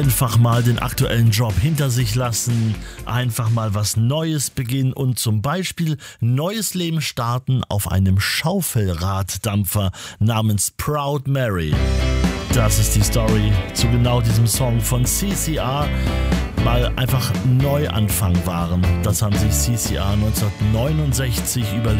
einfach mal den aktuellen Job hinter sich lassen, einfach mal was Neues beginnen und zum Beispiel neues Leben starten auf einem Schaufelraddampfer namens Proud Mary. Das ist die Story zu genau diesem Song von CCR. Mal einfach Neuanfang waren. Das haben sich CCR 1969 überlegt.